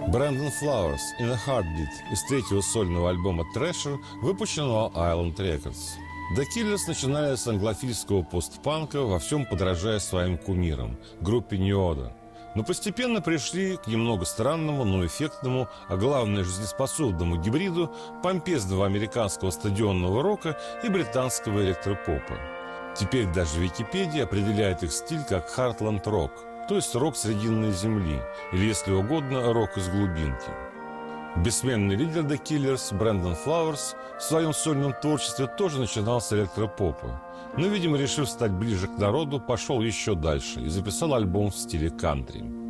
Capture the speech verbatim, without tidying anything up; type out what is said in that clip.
Brandon Flowers in a Heartbeat из третьего сольного альбома Thrasher, выпущенного Island Records. The Killers начинали с англофильского постпанка, во всем подражая своим кумирам – группе New Order. Но постепенно пришли к немного странному, но эффектному, а главное жизнеспособному гибриду помпезного американского стадионного рока и британского электропопа. Теперь даже Википедия определяет их стиль как «Heartland Rock», то есть рок Срединной земли, или, если угодно, рок из глубинки. Бессменный лидер The Killers Брэндон Флауэрс в своем сольном творчестве тоже начинал с электропопа, но, видимо, решив стать ближе к народу, пошел еще дальше и записал альбом в стиле кантри.